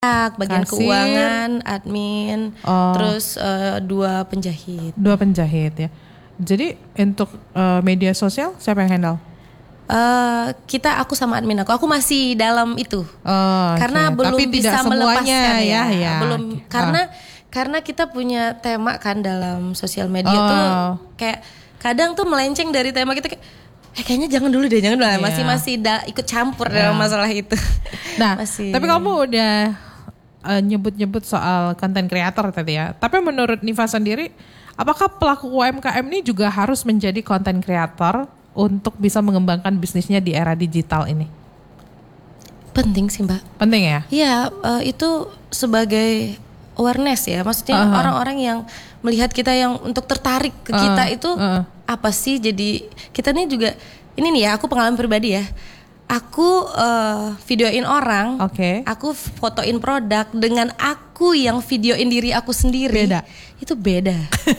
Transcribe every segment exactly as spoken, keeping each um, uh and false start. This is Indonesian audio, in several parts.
bagian Kasir. keuangan, admin, Oh. terus uh, dua penjahit. Dua penjahit ya. Jadi untuk uh, media sosial siapa yang handle? Uh, kita aku sama admin aku, aku masih dalam itu. Oh, karena okay. belum Tapi bisa tidak semuanya melepaskan ya, ya, ya. belum Okay. karena Ah. karena kita punya tema kan dalam sosial media Oh. tuh kayak kadang tuh melenceng dari tema kita kayak Eh, kayaknya jangan dulu deh, jangan dulu. Yeah. Masih masih da, ikut campur Yeah. dalam masalah itu. Nah, masih. tapi kamu udah uh, nyebut-nyebut soal content creator tadi ya. Tapi menurut Niva sendiri, apakah pelaku U M K M ini juga harus menjadi content creator untuk bisa mengembangkan bisnisnya di era digital ini? Penting sih Mbak. Penting ya? Iya, uh, itu sebagai awareness ya. Maksudnya Uh-huh. orang-orang yang melihat kita yang untuk tertarik ke Uh, kita itu uh. apa sih? Jadi kita nih juga ini nih ya, aku pengalaman pribadi ya. Aku uh, videoin orang, Oke. aku fotoin produk dengan aku yang videoin diri aku sendiri. Beda. Itu beda.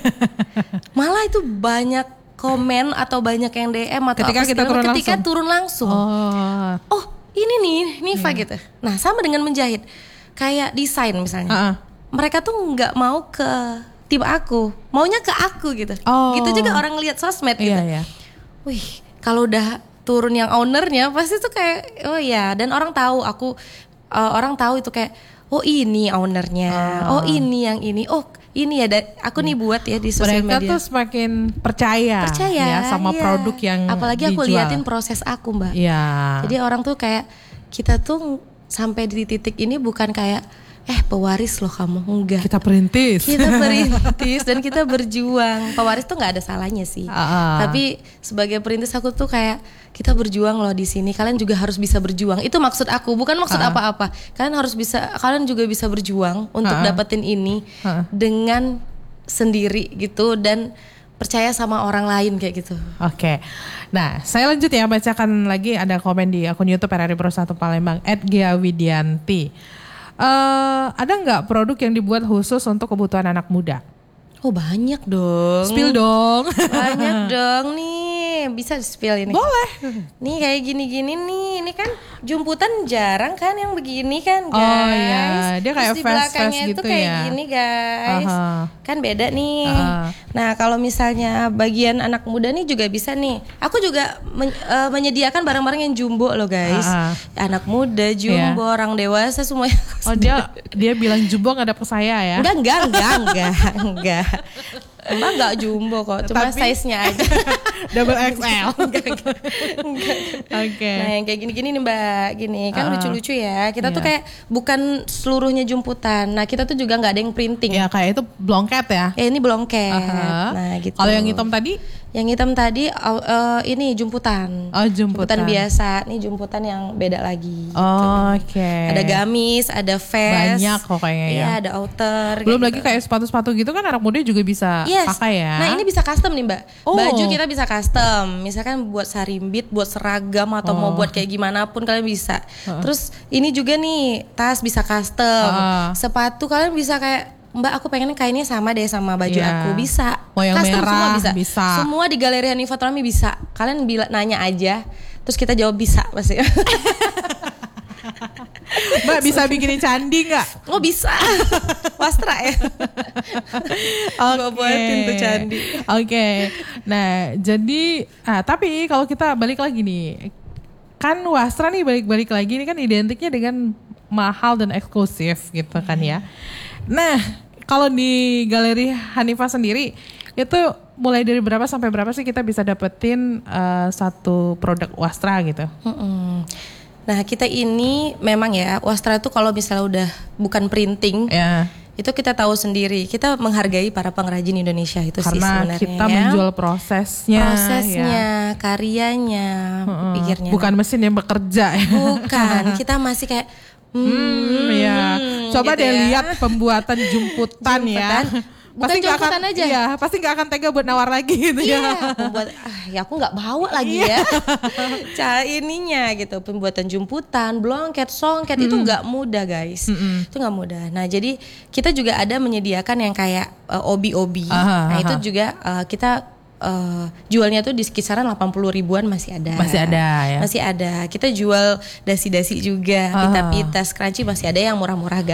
Malah itu banyak komen atau banyak yang D M atau Ketika apa kita segala turun macam ketika langsung? turun langsung. Oh. Oh ini nih Niva Iya. gitu. Nah sama dengan menjahit, kayak desain misalnya. Uh-uh. Mereka tuh nggak mau ke tim aku, maunya ke aku gitu. Oh. Gitu juga orang lihat sosmed gitu. Iya, iya. Wih, kalau udah turun yang ownernya pasti tuh kayak oh ya, dan orang tahu aku uh, orang tahu itu kayak oh ini ownernya, Oh. oh ini yang ini, oh ini ya, da- aku nih buat ya di sosial Mereka media. tuh semakin percaya, Percaya ya sama iya. produk yang apalagi aku dijual. liatin proses aku Mbak. Iya. Jadi orang tuh kayak kita tuh sampai di titik ini bukan kayak eh pewaris loh kamu, enggak. Kita perintis. Kita perintis dan kita berjuang. Pewaris tuh nggak ada salahnya sih. Uh-uh. Tapi sebagai perintis aku tuh kayak kita berjuang loh di sini. Kalian juga harus bisa berjuang. Itu maksud aku, bukan maksud Uh-uh. apa-apa. Kalian harus bisa, kalian juga bisa berjuang untuk Uh-uh. dapetin ini Uh-uh. dengan sendiri gitu dan percaya sama orang lain kayak gitu. Oke, nah saya lanjut ya, bacakan lagi ada komen di akun YouTube R R I Pro satu Palembang at Gia Widianti. Uh, ada nggak produk yang dibuat khusus untuk kebutuhan anak muda? Oh banyak dong. Spill dong. Banyak dong nih, bisa spill ini. Boleh. Nih kayak gini-gini nih, ini kan jumputan jarang kan yang begini kan guys. Oh iya, dia kayak Terus di fast-fast belakangnya itu gitu kayak ya. gini guys. Aha. Kan beda nih. Aha. Nah kalau misalnya bagian anak muda nih juga bisa nih. Aku juga men- eh, menyediakan barang-barang yang jumbo loh guys. Aha. Anak muda, jumbo, Iya. orang dewasa semuanya. Oh dia dia bilang jumbo nggak ada ke saya ya? Enggak, enggak, enggak, enggak, enggak. Emang enggak jumbo kok, cuma Tapi- size-nya aja. Double X L. Enggak, enggak. Enggak. Oke. Nah yang kayak gini-gini nih Mbak, gini kan Uh-uh. lucu-lucu ya. Kita tuh Iya. kayak bukan seluruhnya jumputan. Nah kita tuh juga nggak ada yang printing. Ya kayak itu blongket ya. Ya ini blongket. Aha. Nah gitu. Kalau yang hitam tadi? Yang hitam tadi uh, uh, ini jumputan. Oh jumputan. biasa. Nih jumputan yang beda lagi. Oh, Oke. Ada gamis, ada vest. Banyak kok kayaknya ya. Iya, ada outer. Belum kayak lagi gitu. kayak sepatu-sepatu gitu kan anak muda juga bisa Yes. pakai ya. Nah ini bisa custom nih Mbak. Oh. Baju kita bisa custom. Misalkan buat sarimbit, buat seragam atau Oh. mau buat kayak gimana pun kalian bisa. Terus ini juga nih tas bisa custom. Uh. Sepatu kalian bisa kayak Mbak aku pengennya kainnya sama deh sama baju Iya. aku, bisa. Mau yang Custom merah, semua bisa. bisa. Semua di Galeri Hanifa Turami bisa. Kalian bila nanya aja, terus kita jawab bisa pasti. Mbak bisa bikinin candi nggak? Oh bisa. Wastra ya. Gua buatin tuh candi. Oke. Nah jadi, ah, tapi kalau kita balik lagi nih, kan Wastra nih balik-balik lagi ini kan identiknya dengan mahal dan eksklusif gitu kan ya. Nah kalau di Galeri Hanifa sendiri itu mulai dari berapa sampai berapa sih kita bisa dapetin uh, satu produk Wastra gitu? Mm-mm. Nah kita ini memang ya Wastra itu kalau misalnya udah bukan printing Ya. itu kita tahu sendiri, kita menghargai para pengrajin Indonesia itu sih Karena sebenarnya kita ya. menjual prosesnya, prosesnya, ya. karyanya, Mm-mm. pikirnya. Bukan mesin yang bekerja ya. Bukan, kita masih kayak hmm, Hmm, ya. Coba gitu deh ya. lihat pembuatan jumputan, ya. Jumputan. Bukan Pasti nggak jumputan akan, aja. Iya, pasti nggak akan tega buat nawar lagi gitu Iya, ya. pembuat ah ya aku nggak bawa lagi Iya. ya. Cara ininya gitu, pembuatan jumputan, blongket, songket itu nggak mudah guys. Mm-mm. Itu nggak mudah. Nah jadi kita juga ada menyediakan yang kayak uh, obi-obi. Aha, Nah aha. itu juga uh, kita uh, jualnya tuh di kisaran delapan puluh ribuan masih ada. Masih ada ya. Masih ada. Kita jual dasi-dasi juga, Aha. pita-pita, scrunchie masih ada yang murah-murah